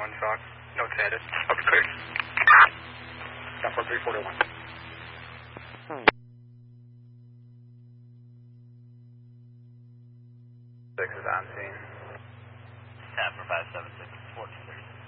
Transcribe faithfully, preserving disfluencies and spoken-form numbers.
one, Fox. Notes added. I'll be cleared. Stop for three forty-one. Six is on scene. Tap for five seven six, fourteen thirty.